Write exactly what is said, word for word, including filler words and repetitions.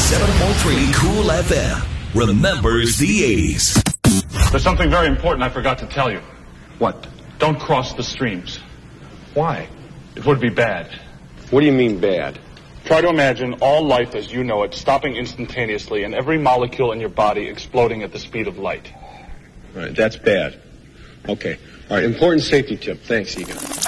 ninety-seven point three Cool F M remembers the A's. There's something very important I forgot to tell you. What? Don't cross the streams. Why? It would be bad. What do you mean bad? Try to imagine all life as you know it stopping instantaneously and every molecule in your body exploding at the speed of light. All right, that's bad. Okay. All right, important safety tip. Thanks, Egan.